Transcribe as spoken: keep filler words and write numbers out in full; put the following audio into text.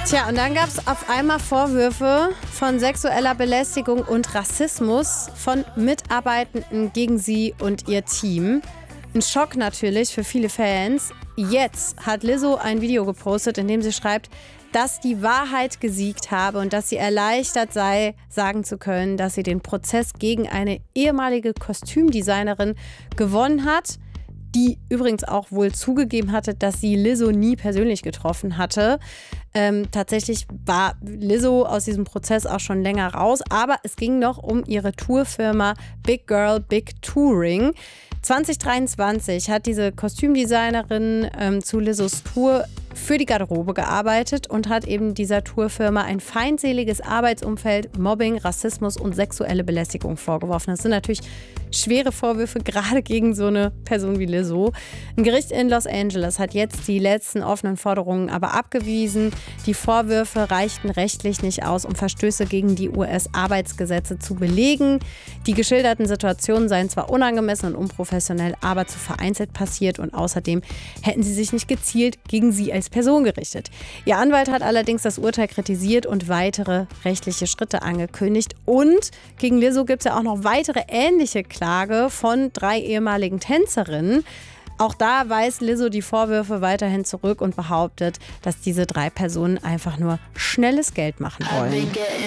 Tja, und dann gab es auf einmal Vorwürfe von sexueller Belästigung und Rassismus von Mitarbeitenden gegen sie und ihr Team. Ein Schock natürlich für viele Fans. Jetzt hat Lizzo ein Video gepostet, in dem sie schreibt, dass die Wahrheit gesiegt habe und dass sie erleichtert sei, sagen zu können, dass sie den Prozess gegen eine ehemalige Kostümdesignerin gewonnen hat, die übrigens auch wohl zugegeben hatte, dass sie Lizzo nie persönlich getroffen hatte. Ähm, tatsächlich war Lizzo aus diesem Prozess auch schon länger raus, aber es ging noch um ihre Tourfirma Big Girl Big Touring. zwanzig dreiundzwanzig hat diese Kostümdesignerin ähm, zu Lizzos Tour für die Garderobe gearbeitet und hat eben dieser Tourfirma ein feindseliges Arbeitsumfeld, Mobbing, Rassismus und sexuelle Belästigung vorgeworfen. Das sind natürlich schwere Vorwürfe, gerade gegen so eine Person wie Lizzo. Ein Gericht in Los Angeles hat jetzt die letzten offenen Forderungen aber abgewiesen. Die Vorwürfe reichten rechtlich nicht aus, um Verstöße gegen die U S-Arbeitsgesetze zu belegen. Die geschilderten Situationen seien zwar unangemessen und unprofessionell, aber zu vereinzelt passiert und außerdem hätten sie sich nicht gezielt gegen sie als Person gerichtet. Ihr Anwalt hat allerdings das Urteil kritisiert und weitere rechtliche Schritte angekündigt. Und gegen Lizzo gibt es ja auch noch weitere ähnliche Klage von drei ehemaligen Tänzerinnen. Auch da weist Lizzo die Vorwürfe weiterhin zurück und behauptet, dass diese drei Personen einfach nur schnelles Geld machen wollen.